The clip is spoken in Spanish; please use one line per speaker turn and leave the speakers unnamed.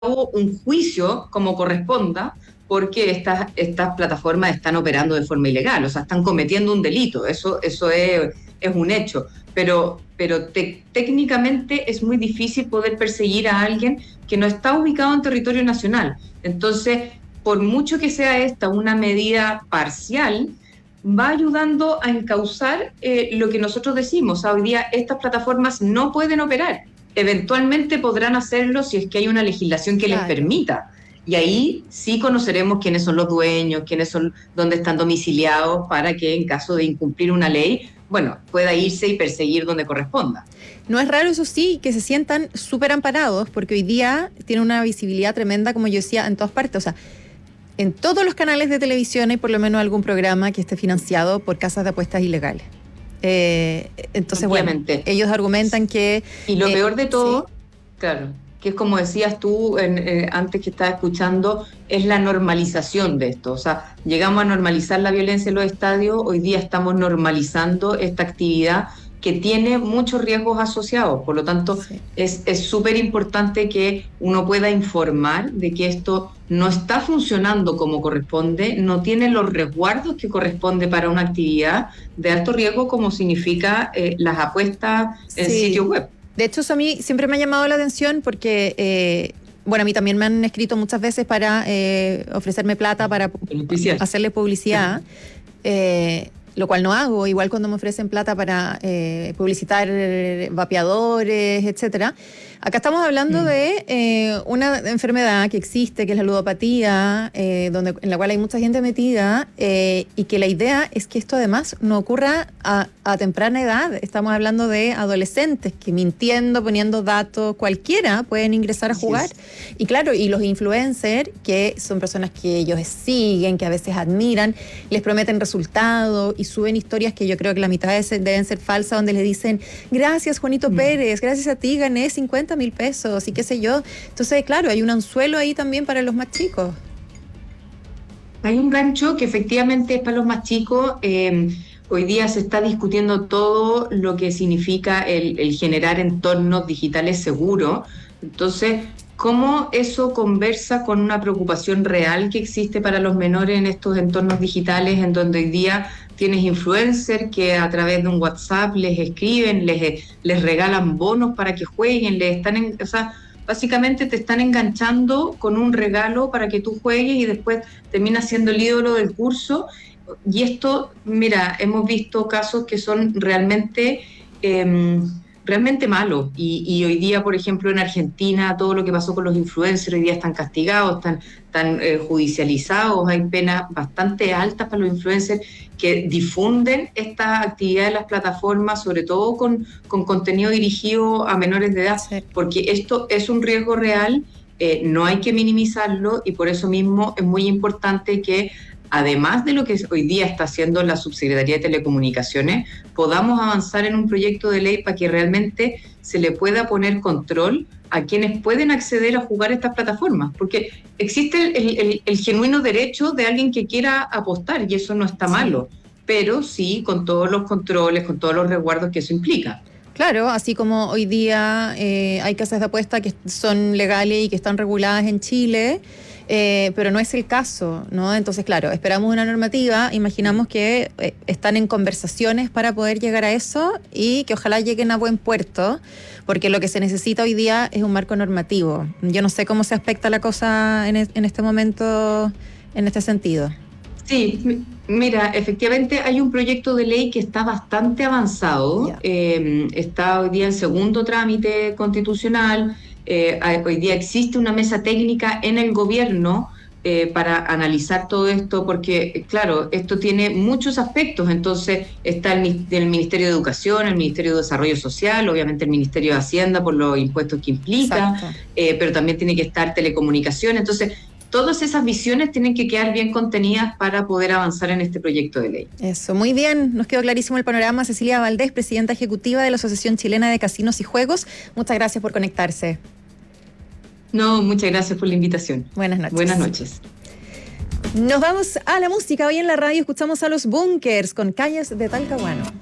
un juicio como corresponda, porque estas plataformas están operando de forma ilegal, o sea, están cometiendo un delito, eso es un hecho, pero técnicamente es muy difícil poder perseguir a alguien que no está ubicado en territorio nacional. Entonces, por mucho que sea esta una medida parcial, va ayudando a encauzar lo que nosotros decimos. O sea, hoy día estas plataformas no pueden operar. Eventualmente podrán hacerlo si es que hay una legislación que les
Claro.
permita. Y ahí sí conoceremos quiénes son los dueños, quiénes son, dónde están domiciliados, para que en caso de incumplir una ley, bueno, pueda irse y perseguir donde corresponda.
No es raro, eso sí, que se sientan súper amparados, porque hoy día tiene una visibilidad tremenda, como yo decía, en todas partes. O sea, en todos los canales de televisión hay por lo menos algún programa que esté financiado por casas de apuestas ilegales. Entonces, bueno,
Obviamente.
ellos argumentan que
Y lo peor de
sí,
todo, claro, que es como decías tú antes que estaba escuchando, es la normalización de esto. O sea, llegamos a normalizar la violencia en los estadios, hoy día estamos normalizando esta actividad que tiene muchos riesgos asociados. Por lo tanto,
sí.
es súper importante que uno pueda informar de que esto no está funcionando como corresponde, no tiene los resguardos que corresponde para una actividad de alto riesgo como significa las apuestas en sitio
Sí.
web.
De hecho, eso a mí siempre me ha llamado la atención porque, bueno, a mí también me han escrito muchas veces para ofrecerme plata para
Beneficiar.
hacerle publicidad, lo cual no hago, igual cuando me ofrecen plata para publicitar vapeadores, etcétera. Acá estamos hablando de una enfermedad que existe, que es la ludopatía, en la cual hay mucha gente metida, y que la idea es que esto además no ocurra a temprana edad. Estamos hablando de adolescentes que mintiendo, poniendo datos, cualquiera pueden ingresar a
Así
jugar.
es.
Y claro, y los influencers, que son personas que ellos siguen, que a veces admiran, les prometen resultados y suben historias que yo creo que la mitad deben ser falsas, donde le dicen, gracias Juanito Pérez, gracias a ti gané 50.000 pesos y qué sé yo. Entonces, claro, hay un anzuelo ahí también para los más chicos.
Hay un gancho que efectivamente es para los más chicos. Hoy día se está discutiendo todo lo que significa el generar entornos digitales seguros. Entonces, ¿cómo eso conversa con una preocupación real que existe para los menores en estos entornos digitales, en donde hoy día tienes influencers que a través de un WhatsApp les escriben, les regalan bonos para que jueguen, o sea, básicamente te están enganchando con un regalo para que tú juegues y después terminas siendo el ídolo del curso? Y esto, mira, hemos visto casos que son realmente malos. Y hoy día, por ejemplo, en Argentina, todo lo que pasó con los influencers, hoy día están castigados, están judicializados, hay penas bastante altas para los influencers que difunden esta actividad en las plataformas, sobre todo con contenido dirigido a menores de edad,
Sí.
porque esto es un riesgo real. No hay que minimizarlo y por eso mismo es muy importante que, además de lo que hoy día está haciendo la Subsecretaría de Telecomunicaciones, podamos avanzar en un proyecto de ley para que realmente se le pueda poner control a quienes pueden acceder a jugar estas plataformas, porque existe el genuino derecho de alguien que quiera apostar y eso no está
Sí.
malo, pero sí con todos los controles, con todos los resguardos que eso implica.
Claro, así como hoy día hay casas de apuesta que son legales y que están reguladas en Chile, pero no es el caso, ¿no? Entonces, claro, esperamos una normativa, imaginamos que están en conversaciones para poder llegar a eso y que ojalá lleguen a buen puerto, porque lo que se necesita hoy día es un marco normativo. Yo no sé cómo se aspecta la cosa en este momento, en este sentido.
Sí, mira, efectivamente hay un proyecto de ley que está bastante avanzado,
Ya.
está hoy día en segundo trámite constitucional, hoy día existe una mesa técnica en el gobierno para analizar todo esto, porque claro, esto tiene muchos aspectos, entonces está el Ministerio de Educación, el Ministerio de Desarrollo Social, obviamente el Ministerio de Hacienda por los impuestos que implica,
Exacto.
pero también tiene que estar telecomunicaciones, entonces todas esas visiones tienen que quedar bien contenidas para poder avanzar en este proyecto de ley.
Eso, muy bien, nos quedó clarísimo el panorama. Cecilia Valdés, presidenta ejecutiva de la Asociación Chilena de Casinos y Juegos, muchas gracias por conectarse.
No, muchas gracias por la invitación.
Buenas
Buenas
noches.
noches.
Nos vamos a la música. Hoy en la radio escuchamos a los Bunkers con Calles de Talcahuano.